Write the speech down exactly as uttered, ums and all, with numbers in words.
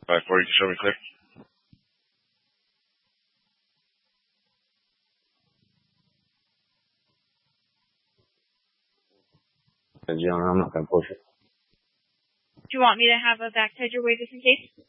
Five four, you can show me clear. I'm not going to push it. Do you want me to have a back tide your way just in case?